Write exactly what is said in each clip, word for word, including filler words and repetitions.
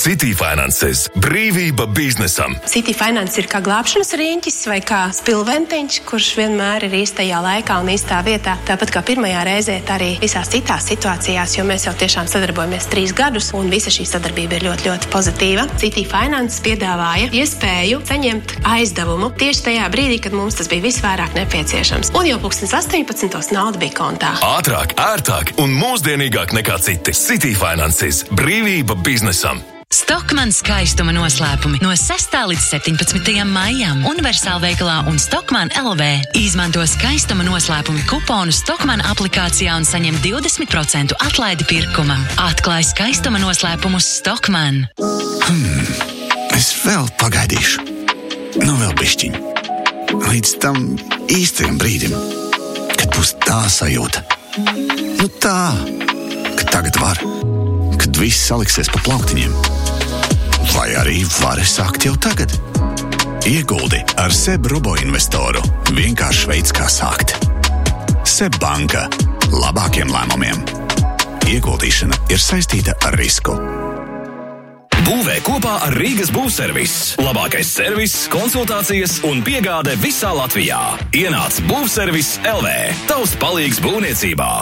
City Finances. Brīvība biznesam. City Finance ir kā glābšanas riņķis vai kā spilventiņš, kurš vienmēr ir īstajā laikā un īstā vietā. Tāpat kā pirmajā reizē, tā arī visās citās situācijās, jo mēs jau tiešām sadarbojamies trīs gadus un visa šī sadarbība ir ļoti, ļoti pozitīva. City Finance piedāvāja iespēju saņemt aizdevumu tieši tajā brīdī, kad mums tas bija visvairāk nepieciešams. Un jau pulkstens astoņpadsmitos nauda bija kontā. Ātrāk, ērtāk un mūsdienīgāk nekā citi. City Finances. Brīvība biznesam. Stockmann skaistuma noslēpumi no sestā līdz septiņpadsmitajam maijam Universālveikalā un Stockmann L V. Izmanto skaistuma noslēpumi kuponu Stockmann aplikācijā un saņem divdesmit procentu atlaidi pirkumam. Atklāj skaistuma noslēpumus Stockmann. Hmm, es vēl pagaidīšu. Nu vēl bišķiņ. Līdz tam īstajam brīdim, kad būs tā sajūta. Nu tā, ka tagad var. Kad viss saliksies pa plauktiņiem. Vai arī vari sākt jau tagad? Ieguldi ar SEB Robo investoru. Vienkārši veids, kā sākt. SEB banka. Labākiem lēmumiem. Ieguldīšana ir saistīta ar risku. Būvē kopā ar Rīgas būvservis. Labākais servis, konsultācijas un piegāde visā Latvijā. Ienāc būvservis L V. Tavs palīgs būvniecībā.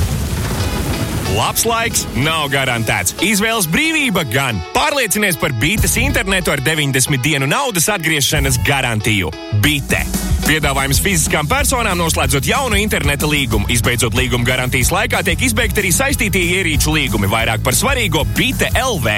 Labs laiks nav garantēts. Izvēles brīvība gan. Pārliecinies par Bites internetu ar deviņdesmit dienu naudas atgriešanas garantiju. Bite. Piedāvājums fiziskām personām noslēdzot jaunu interneta līgumu. Izbeidzot līguma garantijas laikā tiek izbeigti arī saistītie ierīču līgumi. Vairāk par svarīgo Bite L V.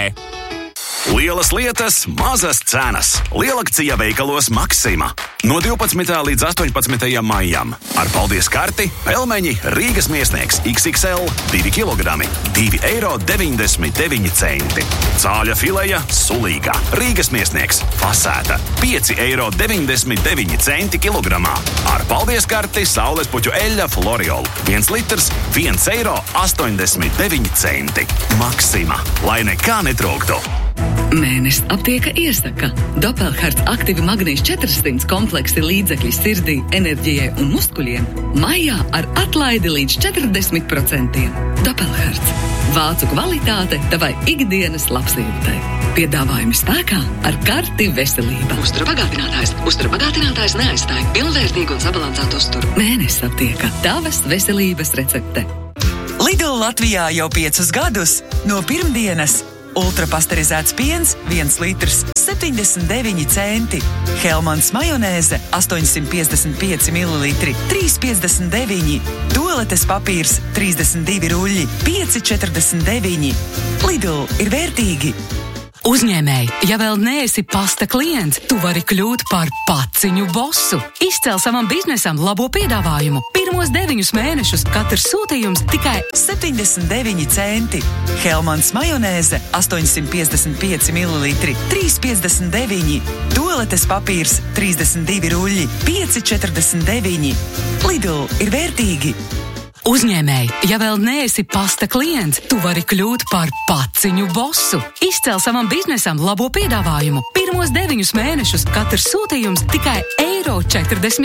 Lielas lietas, mazas cenas. Lielakcija veikalos Maksima. No divpadsmitā līdz astoņpadsmitajam maijam. Ar paldies karti pelmeņi Rīgas Miesnieks X X L divi kilogrami, divi eiro deviņdesmit deviņi centi. Cāļa fileja sulīga. Rīgas Miesnieks fasēta pieci eiro deviņdesmit deviņi centi kilogramā. Ar paldies karti saulespuķu eļļa Floriol. viens litrs, viens eiro astoņdesmit deviņi centi. Maksima. Lai nekā netrūktu. Mēnesis aptieka iesaka. Doppelhards aktīvi magnīts četrssimts kompleksi līdzekļi sirdī, enerģijai un muskuļiem. Maijā ar atlaidi līdz četrdesmit procentiem. Doppelhards. Vācu kvalitāte tavai ikdienas labsajūtai. Piedāvājumi spēkā ar karti veselība. Uztura bagātinātājs. Uztura bagātinātājs neaizstāja pilnvērtīgu un sabalansētu uzturu. Mēnesis aptieka. Tavas veselības recepte. Lidl Latvijā jau piecus gadus. No pirmdienas. Ultrapasterizēts piens, viens litrs, septiņdesmit deviņi centi. Helmans majonēze, astoņsimt piecdesmit pieci mililitri, trīs piecdesmit deviņi. Toaletes papīrs, trīsdesmit divi ruļļi, pieci četrdesmit deviņi. Lidl ir vērtīgi. Uzņēmēji, ja vēl neesi pasta klients, tu vari kļūt par paciņu bosu. Izcel savam biznesam labo piedāvājumu. Pirmos deviņus mēnešus katrs sūtījums tikai septiņdesmit deviņi centi. Helmans majonēze, astoņsimt piecdesmit pieci mililitri, trīs piecdesmit deviņi. Toaletes papīrs, trīsdesmit divi ruļļi, pieci četrdesmit deviņi. Lidl ir vērtīgi. Uzņēmēji, ja vēl neesi pasta klients, tu vari kļūt par paciņu bosu. Izcel savam biznesam labo piedāvājumu. Pirmos deviņus mēnešus katrs sūtījums tikai eiro četrdesmit